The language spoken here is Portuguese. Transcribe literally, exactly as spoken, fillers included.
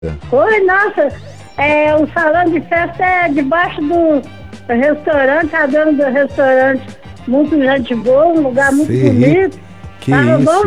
Oi, nossa, é, o salão de festa é debaixo do restaurante, a dona do restaurante, muito gente boa, um lugar muito Sei. bonito. Que Tava isso? bom